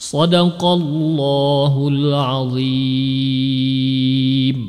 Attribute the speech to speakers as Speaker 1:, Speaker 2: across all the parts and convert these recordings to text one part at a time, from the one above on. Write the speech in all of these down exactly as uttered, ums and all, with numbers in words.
Speaker 1: صدق الله العظيم.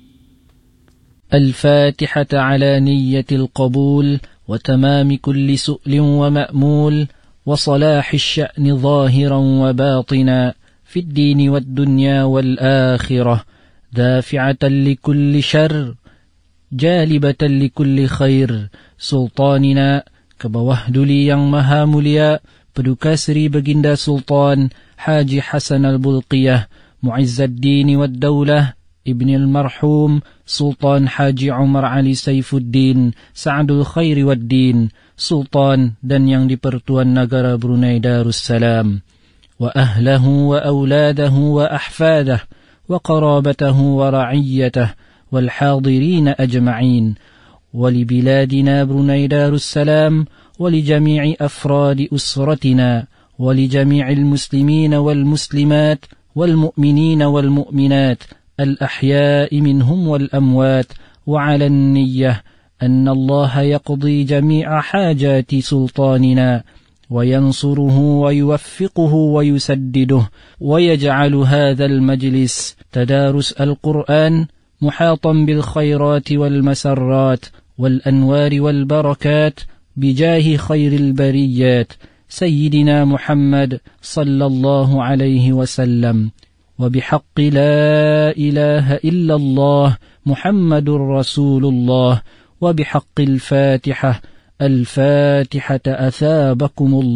Speaker 2: الفاتحة على نية القبول وتمام كل سؤل ومأمول وصلاح الشأن ظاهرا وباطنا في الدين والدنيا والآخرة، دافعة لكل شر جالبة لكل خير. سلطاننا كبوهدلي yang maha mulia Paduka Sri Baginda Sultan Haji Hasan Al-Bulqiyah Mu'izzuddin wad-Daulah Ibn al-Marhum Sultan Haji Umar Ali Saifuddin Sa'adul Khairi wad-Din, Sultan dan yang di-Pertuan Negara Brunei Darussalam, wa ahlahu wa awladahu wa ahfadah wa qarabatahu wa ra'iyyatah wal hadirin ajma'in, wa li biladina Brunei Darussalam ولجميع أفراد أسرتنا ولجميع المسلمين والمسلمات والمؤمنين والمؤمنات الأحياء منهم والأموات، وعلى النية أن الله يقضي جميع حاجات سلطاننا وينصره ويوفقه ويسدده، ويجعل هذا المجلس تدارس القرآن محاطا بالخيرات والمسرات والأنوار والبركات بجاه خير البريات سيدنا محمد صلى الله عليه وسلم، وبحق لا إله إلا الله محمد رسول الله، وبحق الفاتحة الفاتحة أثابكم الله.